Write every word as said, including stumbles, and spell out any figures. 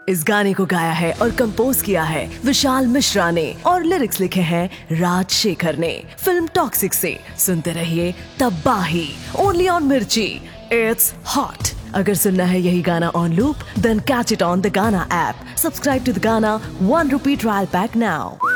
इस गाने को गाया है और कंपोज किया है विशाल मिश्रा ने और लिरिक्स लिखे हैं राजशेखर ने। फिल्म टॉक्सिक से सुनते रहिए तबाही, ओनली ऑन मिर्ची। It's hot. अगर सुनना है यही गाना on loop, then catch it on the गाना ऐप। सब्सक्राइब टू द गाना one rupee trial pack now.